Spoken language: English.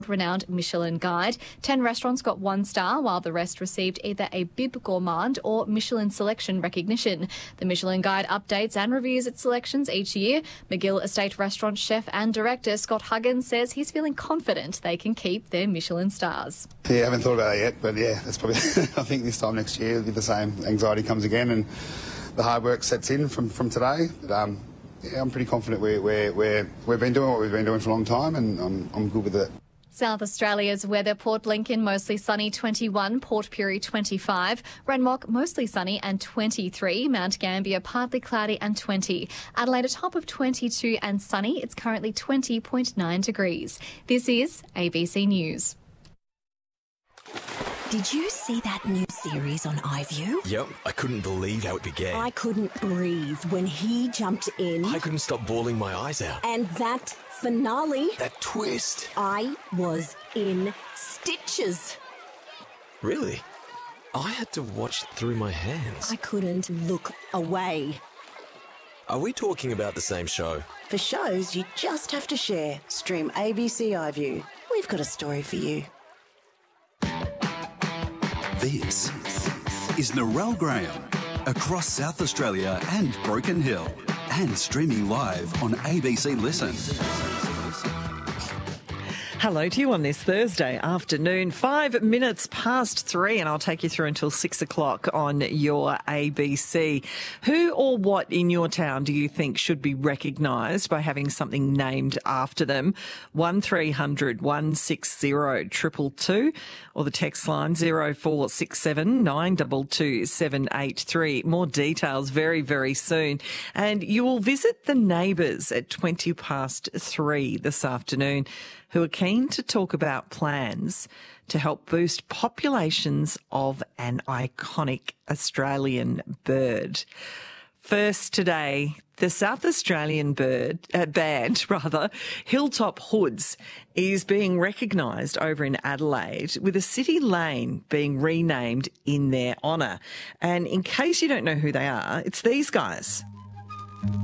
renowned Michelin Guide. 10 restaurants got 1 star, while the rest received either a Bib Gourmand or Michelin selection recognition. The Michelin Guide updates and reviews its selections each year. McGill Estate restaurant chef and director Scott Huggins says he's feeling confident they can keep their Michelin stars. Yeah, I haven't thought about it yet, but yeah, that's probably I think this time next year the same anxiety comes again and the hard work sets in from today. But, yeah, I'm pretty confident we've been doing what we've been doing for a long time, and I'm good with it. South Australia's weather: Port Lincoln mostly sunny 21, Port Pirie 25, Renmock mostly sunny and 23, Mount Gambier partly cloudy and 20, Adelaide a top of 22 and sunny. It's currently 20.9 degrees. This is ABC News. Did you see that new series on iView? Yep, I couldn't believe how it began. I couldn't breathe when he jumped in. I couldn't stop bawling my eyes out. And that finale. That twist. I was in stitches. Really? I had to watch through my hands. I couldn't look away. Are we talking about the same show? For shows you just have to share, stream ABC iView. We've got a story for you. This is Narelle Graham, across South Australia and Broken Hill, and streaming live on ABC Listen. Hello to you on this Thursday afternoon, 5 minutes past 3, and I'll take you through until 6 o'clock on your ABC. Who or what in your town do you think should be recognised by having something named after them? 1300 160 222 or the text line 0467 922 783. More details very, very soon. And you will visit the neighbours at 20 past 3 this afternoon, who are keen to talk about plans to help boost populations of an iconic Australian bird. First today, the South Australian band, Hilltop Hoods, is being recognised over in Adelaide, with a city lane being renamed in their honour. And in case you don't know who they are, it's these guys.